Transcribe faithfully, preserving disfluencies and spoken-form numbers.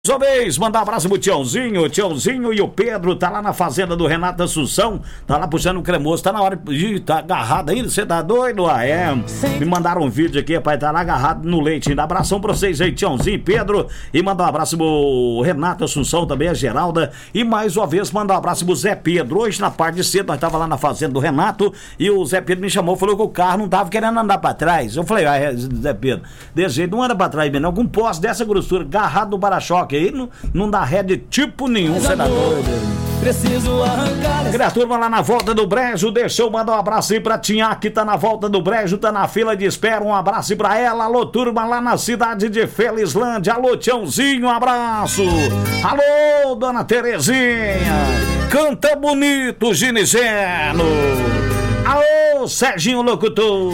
Só vez, mandar um abraço pro Tiãozinho, o Tiãozinho e o Pedro, tá lá na fazenda do Renato Assunção, tá lá puxando o cremoso, tá na hora de, tá agarrado ainda, você tá doido? Ah, é, me mandaram um vídeo aqui, pai, tá lá agarrado no leite ainda, abração pra vocês aí, Tiãozinho e Pedro, e mandar um abraço pro Renato Assunção também, a Geralda, e mais uma vez mandar um abraço pro Zé Pedro, hoje na parte de cedo, nós tava lá na fazenda do Renato, e o Zé Pedro me chamou, falou que o carro não tava querendo andar pra trás, eu falei, ah, Zé Pedro, desse jeito não anda pra trás mesmo, algum poste dessa grossura, agarrado no para-choque aí, não, não dá ré de tipo nenhum, você dá doido. Preciso arrancar. Criatura lá na volta do Brejo, deixa eu mandar um abraço aí pra Tinha, que tá na volta do Brejo, tá na fila de espera, um abraço pra ela, alô turma lá na cidade de Felizlândia, alô Tiãozinho, um abraço, alô dona Terezinha, canta bonito Ginizeno, alô Serginho Locutor.